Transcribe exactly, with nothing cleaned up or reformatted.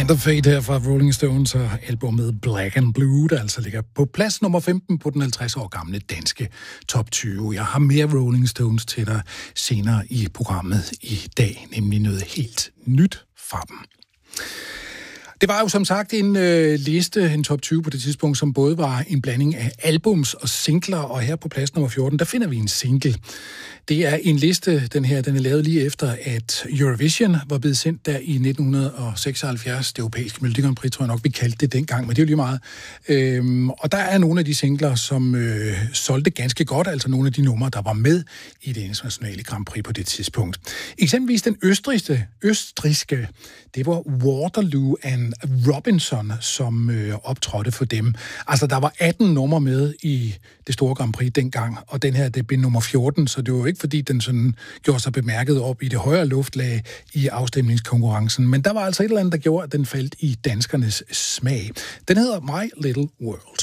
Hand of Fate her fra Rolling Stones og albumet Black and Blue, der altså ligger på plads nummer femten på den halvtreds år gamle danske top tyve. Jeg har mere Rolling Stones til dig senere i programmet i dag, nemlig noget helt nyt fra dem. Det var jo som sagt en øh, liste, en top tyve på det tidspunkt, som både var en blanding af albums og singler, og her på plads nummer fjorten, der finder vi en single. Det er en liste, den her, den er lavet lige efter, at Eurovision var blevet sendt der i nitten seksoghalvfjerds, det europæiske Melodi Grand Prix, tror jeg nok, vi kaldte det dengang, men det er jo lige meget. Øhm, og der er nogle af de singler, som øh, solgte ganske godt, altså nogle af de numre, der var med i det internationale Grand Prix på det tidspunkt. Eksempelvis den østrigske, østrigske det var Waterloo and Robinson, som øh, optrådte for dem. Altså, der var atten numre med i det store Grand Prix dengang, og den her, det blev nummer fjorten, så det var jo ikke, fordi den sådan gjorde sig bemærket op i det højere luftlag i afstemningskonkurrencen, men der var altså et eller andet, der gjorde, at den faldt i danskernes smag. Den hedder My Little World.